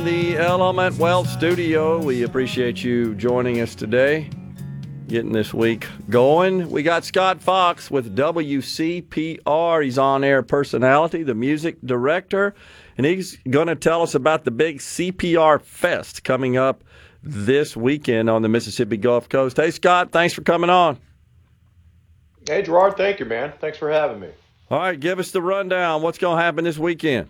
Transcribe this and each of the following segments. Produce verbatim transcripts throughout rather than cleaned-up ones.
The Element Wealth Studio. We appreciate you joining us today, getting this week going. We got Scott Fox with W C P R. He's on-air personality, the music director, and he's going to tell us about the big C P R Fest coming up this weekend on the Mississippi Gulf Coast. Hey, Scott, thanks for coming on. Hey, Gerard, thank you, man. Thanks for having me. All right, give us the rundown. What's going to happen this weekend?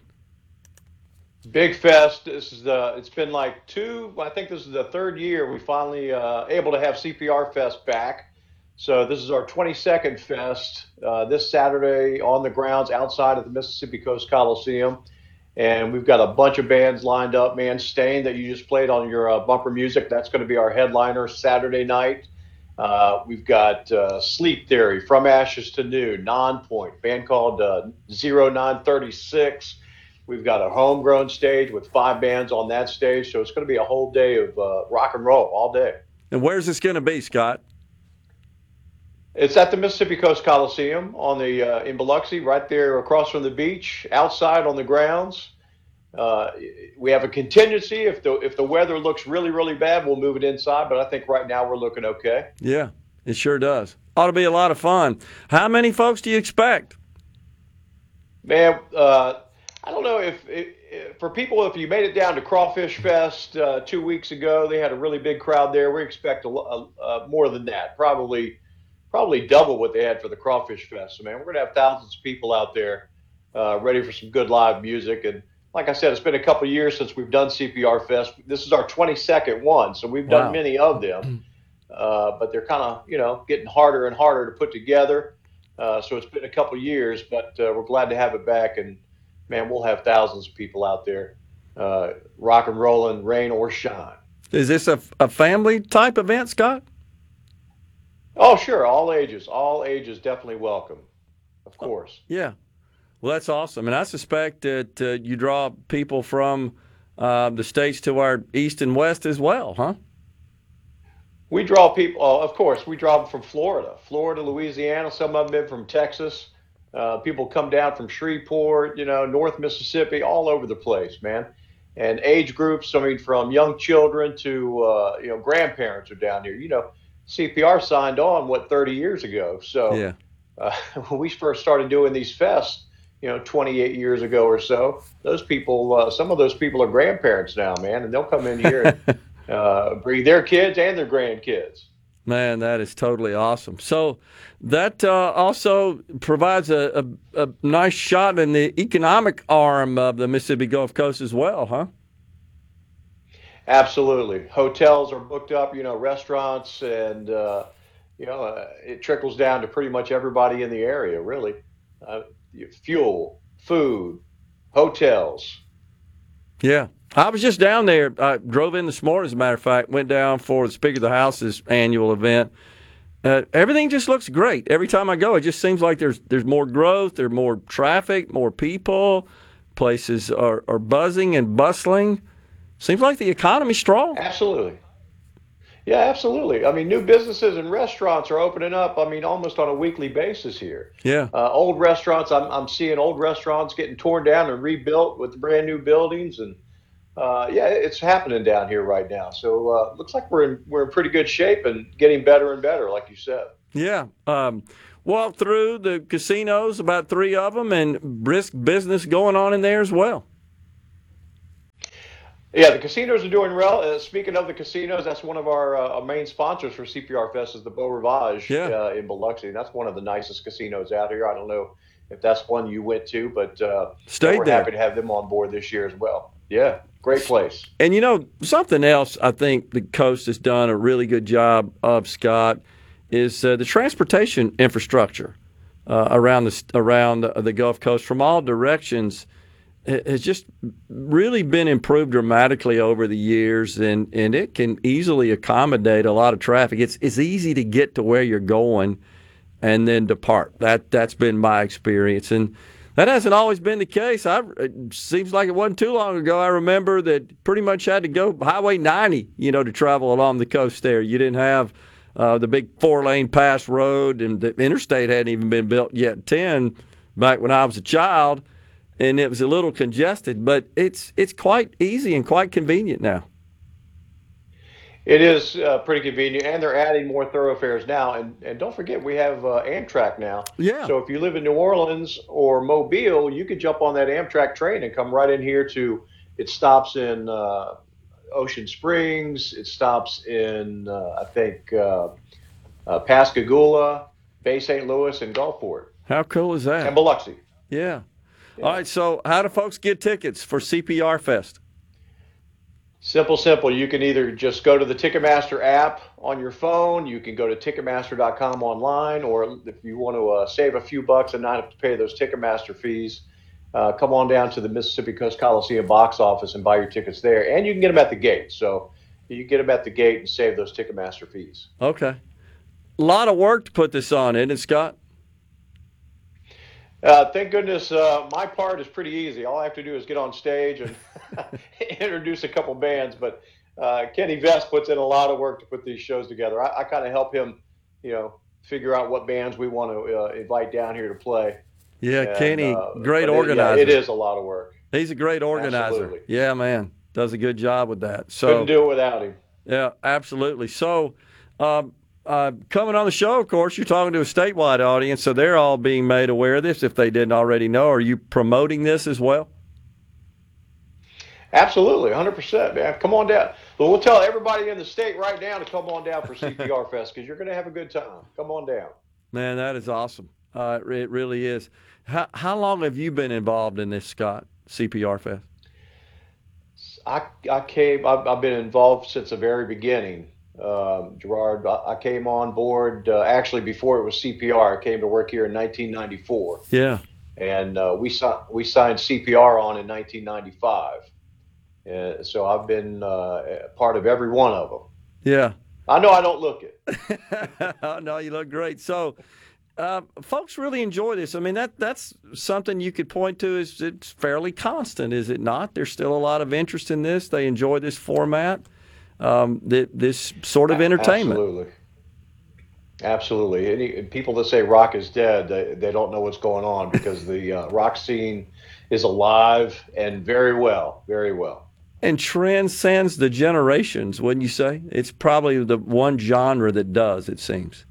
Big fest. This is the. It's been like two. I think this is the third year we finally uh, able to have C P R Fest back. So this is our twenty-second fest uh, this Saturday on the grounds outside of the Mississippi Coast Coliseum, and we've got a bunch of bands lined up. Man, Stain that you just played on your uh, bumper music. That's going to be our headliner Saturday night. Uh, we've got uh, Sleep Theory, From Ashes to New, Nonpoint, band called uh, zero nine thirty-six. We've got a homegrown stage with five bands on that stage, so it's going to be a whole day of uh, rock and roll all day. And where's this going to be, Scott? It's at the Mississippi Coast Coliseum on the uh, in Biloxi, right there across from the beach, outside on the grounds. Uh, we have a contingency. If the if the weather looks really, really bad, we'll move it inside, but I think right now we're looking okay. Yeah, it sure does. Ought to be a lot of fun. How many folks do you expect? Man, uh, I don't know if, if, if for people, if you made it down to Crawfish Fest uh, two weeks ago, they had a really big crowd there. We expect a, a, a more than that, probably probably double what they had for the Crawfish Fest. So, man, we're going to have thousands of people out there uh, ready for some good live music. And like I said, it's been a couple of years since we've done C P R Fest. This is our twenty-second one, so we've done Wow. many of them. Uh, but they're kind of, you know, getting harder and harder to put together. Uh, so it's been a couple of years, but uh, we're glad to have it back. And man, we'll have thousands of people out there uh, rock and rolling, rain or shine. Is this a, a family type event, Scott? Oh, sure. All ages. All ages definitely welcome, of course. Yeah. Well, that's awesome. And I suspect that uh, you draw people from uh, the states to our east and west as well, huh? We draw people, oh, of course, we draw them from Florida, Florida, Louisiana. Some of them been from Texas. Uh, people come down from Shreveport, you know, North Mississippi, all over the place, man. And age groups, I mean, from young children to, uh, you know, grandparents are down here. You know, C P R signed on, what, thirty years ago. So Yeah. uh, when we first started doing these fests, you know, twenty-eight years ago or so, those people, uh, some of those people are grandparents now, man, and they'll come in here and uh, bring their kids and their grandkids. Man, that is totally awesome. So that uh, also provides a, a, a nice shot in the economic arm of the Mississippi Gulf Coast as well, huh? Absolutely. Hotels are booked up, you know, restaurants, and, uh, you know, uh, it trickles down to pretty much everybody in the area, really. Uh, fuel, food, hotels. Yeah. I was just down there. I drove in this morning, as a matter of fact, went down for the Speaker of the House's annual event. Uh, everything just looks great. Every time I go, it just seems like there's there's more growth, there's more traffic, more people. Places are, are buzzing and bustling. Seems like the economy's strong. Absolutely. Yeah, absolutely. I mean, new businesses and restaurants are opening up, I mean, almost on a weekly basis here. Yeah. Uh, old restaurants, I'm, I'm seeing old restaurants getting torn down and rebuilt with brand new buildings. And uh, yeah, it's happening down here right now. So uh, looks like we're in, we're in pretty good shape and getting better and better, like you said. Yeah. Um, walked through the casinos, about three of them, and brisk business going on in there as well. Yeah, the casinos are doing well. Uh, speaking of the casinos, that's one of our uh, main sponsors for C P R Fest is the Beau Rivage Yeah. uh, in Biloxi. And that's one of the nicest casinos out here. I don't know if that's one you went to, but uh, Stayed we're there. happy to have them on board this year as well. Yeah, great place. And, you know, something else I think the Coast has done a really good job of, Scott, is uh, the transportation infrastructure uh, around the around the, the Gulf Coast from all directions ha- has just really been improved dramatically over the years, and, and it can easily accommodate a lot of traffic. It's it's easy to get to where you're going and then depart. That that's been my experience, and that hasn't always been the case. I, it seems like it wasn't too long ago. I remember that pretty much had to go Highway ninety, you know, to travel along the coast there. You didn't have uh, the big four-lane pass road, and the interstate hadn't even been built yet. ten back when I was a child. and it was a little congested, but it's it's quite easy and quite convenient now. It is uh, pretty convenient, and they're adding more thoroughfares now. And, and don't forget, we have uh, Amtrak now. Yeah. So if you live in New Orleans or Mobile, you could jump on that Amtrak train and come right in here to. It stops in uh, Ocean Springs. It stops in uh, I think uh, uh, Pascagoula, Bay Saint Louis, and Gulfport, How cool is that? and Biloxi. Yeah. Yeah. All right. So, how do folks get tickets for C P R Fest? Simple, simple. You can either just go to the Ticketmaster app on your phone. You can go to Ticketmaster dot com online, or if you want to uh, save a few bucks and not have to pay those Ticketmaster fees, uh, come on down to the Mississippi Coast Coliseum box office and buy your tickets there. And you can get them at the gate. So you get them at the gate and save those Ticketmaster fees. Okay. A lot of work to put this on, isn't it, Scott? Uh, thank goodness uh, my part is pretty easy. All I have to do is get on stage and introduce a couple bands. But uh, Kenny Vest puts in a lot of work to put these shows together. I, I kind of help him, you know, figure out what bands we want to uh, invite down here to play. Yeah, And, Kenny, uh, great but it- organizer. yeah, it is a lot of work. He's a great organizer. Absolutely. Yeah, man, does a good job with that. So Couldn't do it without him. yeah, absolutely. So, um, uh, coming on the show, of course, you're talking to a statewide audience, so they're all being made aware of this if they didn't already know. Are you promoting this as well? Absolutely, one hundred percent, man. Come on down. But we'll tell everybody in the state right now to come on down for C P R Fest because you're going to have a good time. Come on down. Man, that is awesome. Uh, it, re- it really is. How, how long have you been involved in this, Scott, C P R Fest? I, I came, I've, I've been involved since the very beginning. Um, Gerard, I, I came on board uh, actually before it was C P R. I came to work here in nineteen ninety-four. Yeah. And uh, we, si- we signed C P R on in nineteen ninety-five. Uh, so I've been uh, part of every one of them. Yeah. I know I don't look it. Oh, no, you look great. So, uh, folks really enjoy this. I mean, that that's something you could point to is it's fairly constant, is it not? There's still a lot of interest in this. They enjoy this format, um, th- this sort of entertainment. Absolutely. Absolutely. Any people that say rock is dead, they, they don't know what's going on because the uh, rock scene is alive and very well, very well. And transcends the generations, wouldn't you say? It's probably the one genre that does, it seems.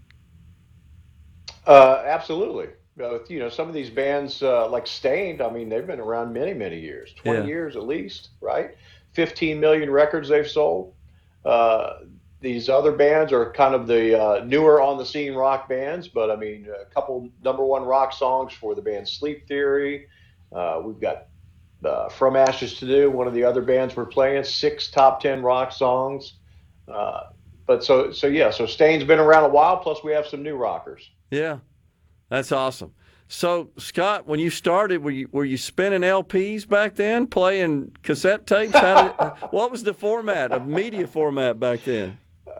Uh, absolutely. Uh, you know, some of these bands uh, like Stained, I mean, they've been around many, many years, twenty Yeah. years at least, right? fifteen million records they've sold. Uh, these other bands are kind of the uh, newer on the scene rock bands, but I mean, a couple number one rock songs for the band Sleep Theory. Uh, we've got uh, From Ashes to New, one of the other bands we're playing, six top ten rock songs. Uh, but so, so yeah, so Stain's been around a while, plus we have some new rockers. Yeah, that's awesome. So, Scott, when you started, were you were you spinning L Ps back then, playing cassette tapes? How did, what was the format of media format back then?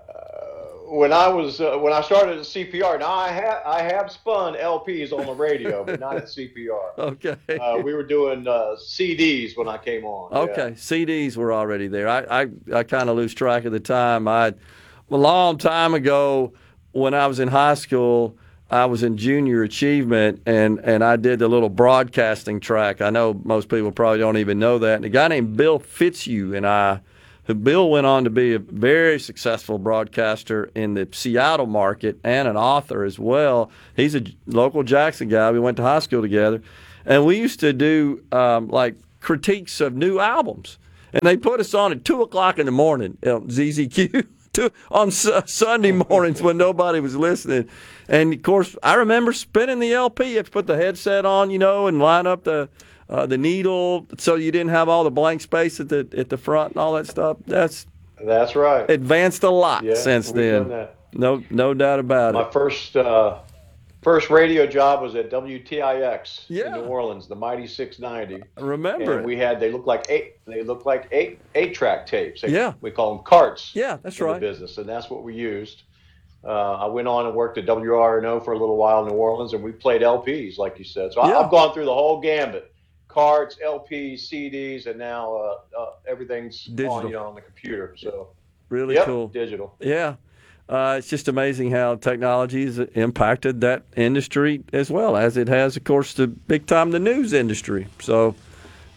When I was uh, when I started at C P R, now I have I have spun L Ps on the radio, but not at C P R. Okay. Uh, we were doing uh, C Ds when I came on. Okay, C Ds were already there. I I, I kind of lose track of the time. I a long time ago when I was in high school, I was in junior achievement, and, and I did the little broadcasting track. I know most people probably don't even know that. And a guy named Bill Fitzhugh and I, who Bill went on to be a very successful broadcaster in the Seattle market and an author as well. He's a local Jackson guy. We went to high school together. And we used to do um, like critiques of new albums. And they put us on at two o'clock in the morning, Z Z Q. To, on su- Sunday mornings when nobody was listening. And, of course, I remember spinning the L P. You have to put the headset on, you know, and line up the uh, the needle so you didn't have all the blank space at the at the front and all that stuff. That's That's right. advanced a lot Yeah, since we've then. done that. No, no doubt about My it. first uh, first radio job was at W T I X Yeah. in New Orleans, the Mighty six ninety. I remember And it. we had they looked like eight they looked like eight eight track tapes. They- Yeah. we call them carts. Yeah, that's in right. the business, and that's what we used. Uh, I went on and worked at W R N O for a little while in New Orleans, and we played L Ps, like you said. So Yeah. I, I've gone through the whole gambit: carts, L Ps, C Ds, and now uh, uh, everything's Digital. on, you know, on the computer. So Really yep, cool. digital. Yeah. Uh, it's just amazing how technology has impacted that industry as well as it has, of course, the big time the news industry. So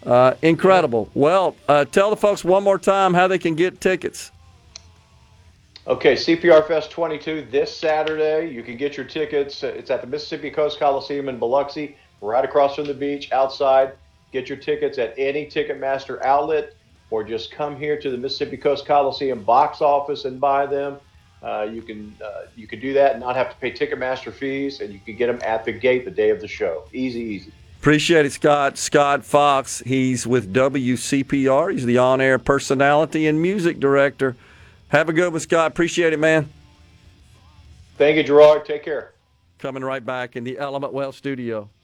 Uh, incredible. Well, uh, tell the folks one more time how they can get tickets. Okay, C P R Fest twenty-two this Saturday. You can get your tickets. It's at the Mississippi Coast Coliseum in Biloxi, right across from the beach, outside. Get your tickets at any Ticketmaster outlet, or just come here to the Mississippi Coast Coliseum box office and buy them. Uh, you can uh, you can do that and not have to pay Ticketmaster fees, and you can get them at the gate the day of the show. Easy, easy. Appreciate it, Scott. Scott Fox. He's with W C P R. He's the on-air personality and music director. Have a good one, Scott. Appreciate it, man. Thank you, Gerard. Take care. Coming right back in the Element Wealth studio.